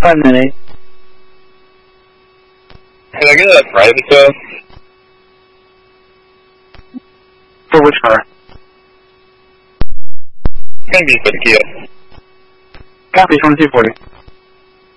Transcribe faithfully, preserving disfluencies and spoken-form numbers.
Five minutes. Can I get a private though? For which car? It's gonna be for the Kia. Copy, twenty-two forty.